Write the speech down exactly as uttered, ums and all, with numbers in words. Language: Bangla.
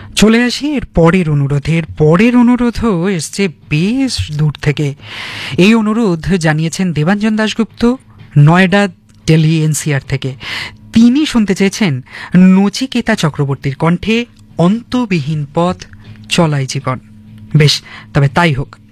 চলে আসি এর পরের অনুরোধে। এর পরের অনুরোধও এসছে বেশ দূর থেকে। এই অনুরোধ জানিয়েছেন দেবাঞ্জন দাশগুপ্ত, নয়ডা, দিল্লি এনসিআর থেকে। তিনি শুনতে চেয়েছেন নচিকেতা চক্রবর্তীর কণ্ঠে অন্তবিহীন পথ চলাই জীবন। বেশ, তবে তাই হোক।